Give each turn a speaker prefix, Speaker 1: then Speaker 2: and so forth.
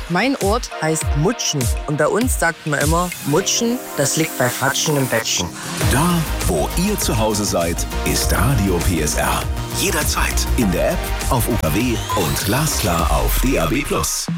Speaker 1: Mein Ort heißt Mutschen und bei uns sagt man immer, Mutschen, das liegt bei Fratschen im Bettchen.
Speaker 2: Da, wo ihr zu Hause seid, ist Radio PSR. Jederzeit in der App, auf UKW und glasklar auf DAB+.